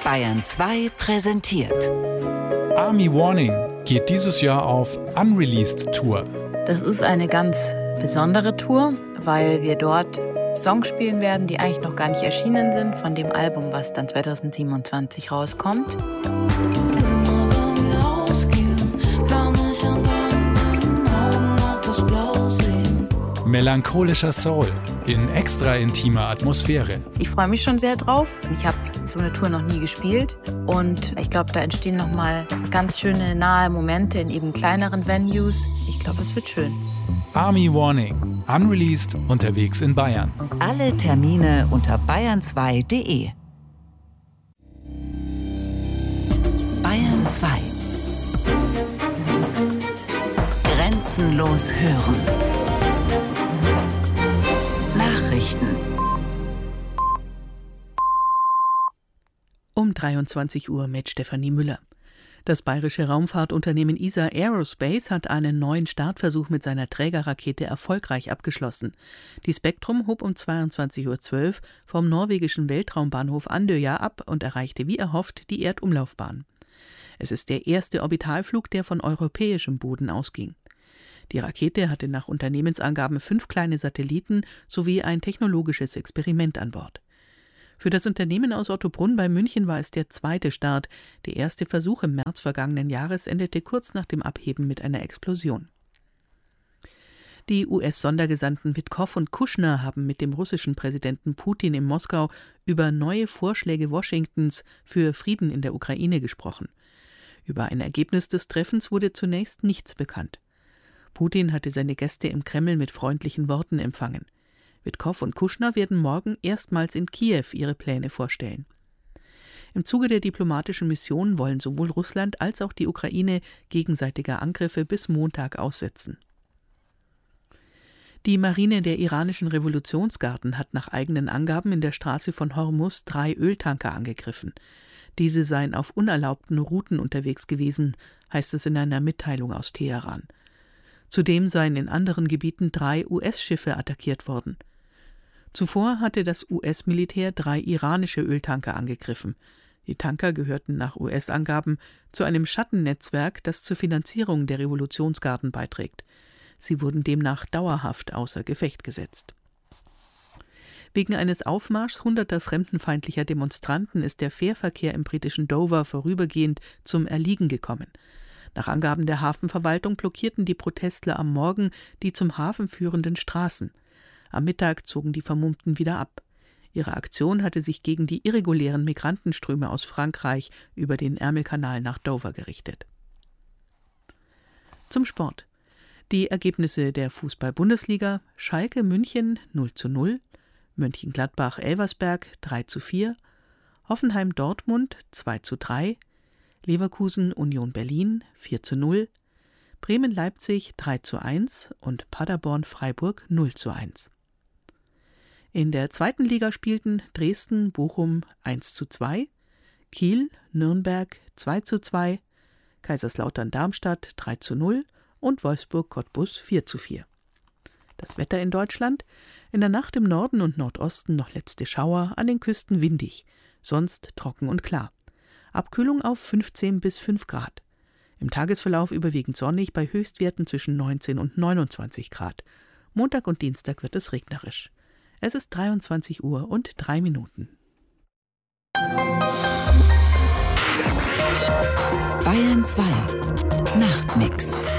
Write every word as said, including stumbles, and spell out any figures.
Bayern zwei präsentiert. Army Warning geht dieses Jahr auf Unreleased Tour. Das ist eine ganz besondere Tour, weil wir dort Songs spielen werden, die eigentlich noch gar nicht erschienen sind, von dem Album, was dann zwanzig siebenundzwanzig rauskommt. Melancholischer Soul in extra intimer Atmosphäre. Ich freue mich schon sehr drauf. Ich habe so eine Tour noch nie gespielt und ich glaube, da entstehen nochmal ganz schöne nahe Momente in eben kleineren Venues. Ich glaube, es wird schön. Army Warning, unreleased, unterwegs in Bayern. Alle Termine unter bayern zwei punkt de. Bayern zwei. Grenzenlos hören. Nachrichten. Um dreiundzwanzig Uhr mit Stefanie Müller. Das bayerische Raumfahrtunternehmen E S A Aerospace hat einen neuen Startversuch mit seiner Trägerrakete erfolgreich abgeschlossen. Die Spektrum hob um zweiundzwanzig Uhr zwölf vom norwegischen Weltraumbahnhof Andøya ab und erreichte wie erhofft die Erdumlaufbahn. Es ist der erste Orbitalflug, der von europäischem Boden ausging. Die Rakete hatte nach Unternehmensangaben fünf kleine Satelliten sowie ein technologisches Experiment an Bord. Für das Unternehmen aus Ottobrunn bei München war es der zweite Start. Der erste Versuch im März vergangenen Jahres endete kurz nach dem Abheben mit einer Explosion. Die U S-Sondergesandten Witkow und Kushner haben mit dem russischen Präsidenten Putin in Moskau über neue Vorschläge Washingtons für Frieden in der Ukraine gesprochen. Über ein Ergebnis des Treffens wurde zunächst nichts bekannt. Putin hatte seine Gäste im Kreml mit freundlichen Worten empfangen. Witkow und Kushner werden morgen erstmals in Kiew ihre Pläne vorstellen. Im Zuge der diplomatischen Mission wollen sowohl Russland als auch die Ukraine gegenseitige Angriffe bis Montag aussetzen. Die Marine der iranischen Revolutionsgarden hat nach eigenen Angaben in der Straße von Hormuz drei Öltanker angegriffen. Diese seien auf unerlaubten Routen unterwegs gewesen, heißt es in einer Mitteilung aus Teheran. Zudem seien in anderen Gebieten drei U S-Schiffe attackiert worden. Zuvor hatte das U S-Militär drei iranische Öltanker angegriffen. Die Tanker gehörten nach U S-Angaben zu einem Schattennetzwerk, das zur Finanzierung der Revolutionsgarden beiträgt. Sie wurden demnach dauerhaft außer Gefecht gesetzt. Wegen eines Aufmarschs hunderter fremdenfeindlicher Demonstranten ist der Fährverkehr im britischen Dover vorübergehend zum Erliegen gekommen. Nach Angaben der Hafenverwaltung blockierten die Protestler am Morgen die zum Hafen führenden Straßen. Am Mittag zogen die Vermummten wieder ab. Ihre Aktion hatte sich gegen die irregulären Migrantenströme aus Frankreich über den Ärmelkanal nach Dover gerichtet. Zum Sport. Die Ergebnisse der Fußball-Bundesliga: Schalke München null zu null, Mönchengladbach-Elversberg drei zu vier, Hoffenheim-Dortmund zwei zu drei, Leverkusen-Union Berlin vier zu null, Bremen-Leipzig drei zu eins und Paderborn-Freiburg null zu eins. In der zweiten Liga spielten Dresden-Bochum eins zu zwei, Kiel-Nürnberg zwei zu zwei, Kaiserslautern-Darmstadt drei zu null und Wolfsburg-Cottbus vier zu vier. Das Wetter in Deutschland: in der Nacht im Norden und Nordosten noch letzte Schauer, an den Küsten windig, sonst trocken und klar. Abkühlung auf fünfzehn bis fünf Grad. Im Tagesverlauf überwiegend sonnig bei Höchstwerten zwischen neunzehn und neunundzwanzig Grad. Montag und Dienstag wird es regnerisch. Es ist dreiundzwanzig Uhr und drei Minuten. Bayern zwei Nachtmix.